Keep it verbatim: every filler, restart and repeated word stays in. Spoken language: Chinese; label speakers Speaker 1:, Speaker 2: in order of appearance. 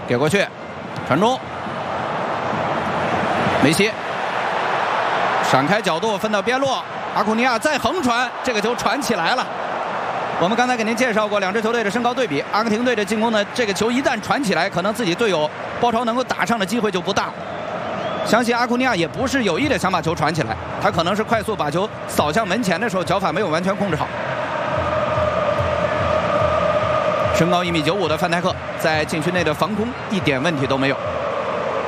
Speaker 1: 给过去，传中，梅西闪开角度分到边路，阿库尼亚再横传，这个球传起来了。我们刚才给您介绍过两支球队的身高对比，阿根廷队的进攻呢，这个球一旦传起来，可能自己队友包抄能够打上的机会就不大。相信阿库尼亚也不是有意的想把球传起来，他可能是快速把球扫向门前的时候，脚法没有完全控制好。身高一米九五的范戴克在禁区内的防空一点问题都没有。